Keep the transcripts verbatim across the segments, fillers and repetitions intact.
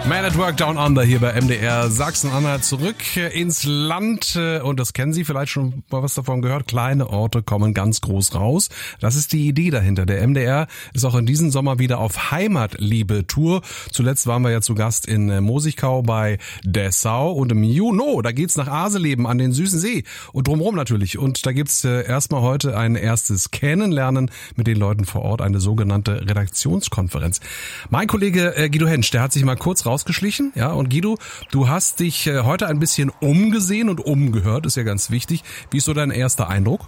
Man at Work Down Under hier bei M D R Sachsen-Anhalt, zurück ins Land, und das kennen Sie vielleicht schon mal was davon gehört, kleine Orte kommen ganz groß raus. Das ist die Idee dahinter. Der M D R ist auch in diesem Sommer wieder auf Heimatliebe-Tour. Zuletzt waren wir ja zu Gast in Mosigkau bei Dessau, und im Juni, da geht's nach Aseleben an den Süßen See und drumherum natürlich. Und da gibt's äh, erstmal heute ein erstes Kennenlernen mit den Leuten vor Ort, eine sogenannte Redaktionskonferenz. Mein Kollege äh, Guido Hensch, der hat sich mal kurz rausgeschlichen, ja, und Guido, du hast dich äh, heute ein bisschen umgesehen und umgehört, ist ja ganz wichtig. Wie ist so dein erster Eindruck?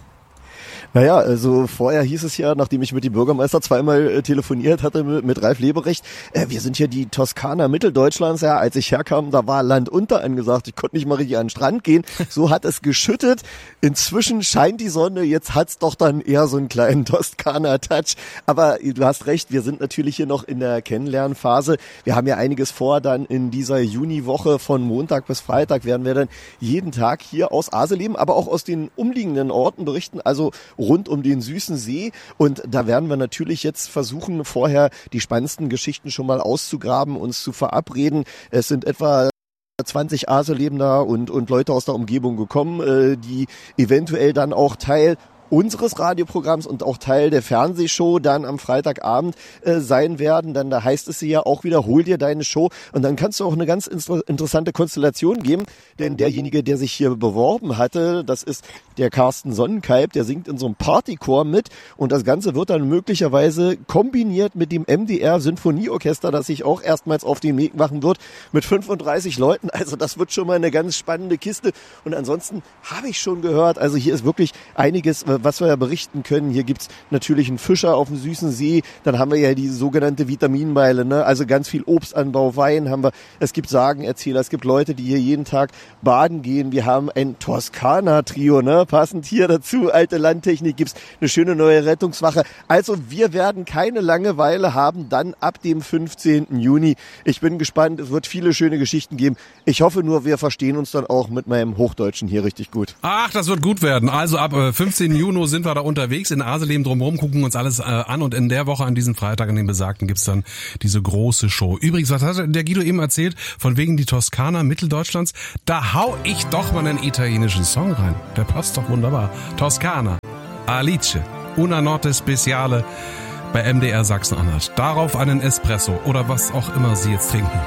Naja, also vorher hieß es ja, nachdem ich mit dem Bürgermeister zweimal äh, telefoniert hatte mit, mit Ralf Leberecht, äh, wir sind hier die Toskana Mitteldeutschlands. Ja, als ich herkam, da war Land unter angesagt. Ich konnte nicht mal richtig an den Strand gehen. So hat es geschüttet. Inzwischen scheint die Sonne. Jetzt hat's doch dann eher so einen kleinen Toskana-Touch. Aber du hast recht, wir sind natürlich hier noch in der Kennenlernphase. Wir haben ja einiges vor. Dann in dieser Juniwoche von Montag bis Freitag werden wir dann jeden Tag hier aus Aseleben, aber auch aus den umliegenden Orten berichten. Also rund um den Süßen See, und da werden wir natürlich jetzt versuchen, vorher die spannendsten Geschichten schon mal auszugraben, uns zu verabreden. Es sind etwa zwanzig Aselebender und, und Leute aus der Umgebung gekommen, äh, die eventuell dann auch Teil unseres Radioprogramms und auch Teil der Fernsehshow dann am Freitagabend äh, sein werden. Dann da heißt es ja auch wieder, hol dir deine Show, und dann kannst du auch eine ganz inter- interessante Konstellation geben, denn derjenige, der sich hier beworben hatte, das ist der Carsten Sonnenkalb, der singt in so einem Partychor mit, und das Ganze wird dann möglicherweise kombiniert mit dem M D R Sinfonieorchester, das sich auch erstmals auf den Weg machen wird, mit fünfunddreißig Leuten. Also das wird schon mal eine ganz spannende Kiste, und ansonsten habe ich schon gehört, also hier ist wirklich einiges, was wir ja berichten können. Hier gibt's natürlich einen Fischer auf dem Süßen See, dann haben wir ja die sogenannte Vitaminmeile, ne? Also ganz viel Obstanbau, Wein haben wir. Es gibt Sagenerzähler, es gibt Leute, die hier jeden Tag baden gehen. Wir haben ein Toskana-Trio, ne? Passend hier dazu, alte Landtechnik, gibt's eine schöne neue Rettungswache. Also wir werden keine Langeweile haben, dann ab dem fünfzehnten Juni. Ich bin gespannt, es wird viele schöne Geschichten geben. Ich hoffe nur, wir verstehen uns dann auch mit meinem Hochdeutschen hier richtig gut. Ach, das wird gut werden. Also ab äh, fünfzehnten Juni sind wir da unterwegs in Aseleben drumherum, gucken uns alles äh, an, und in der Woche an diesem Freitag, an dem besagten, gibt's dann diese große Show. Übrigens, was hat der Guido eben erzählt, von wegen die Toskana Mitteldeutschlands? Da hau ich doch mal einen italienischen Song rein. Der passt doch wunderbar. Toskana, Alice, una notte speciale bei M D R Sachsen-Anhalt. Darauf einen Espresso oder was auch immer Sie jetzt trinken.